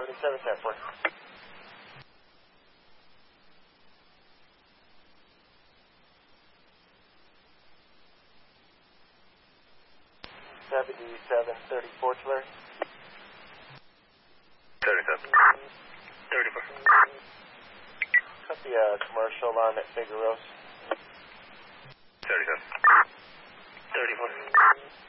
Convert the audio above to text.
77 7734 to Larry. 77. 34. Cut the commercial on at Figueroa's. 37. 34.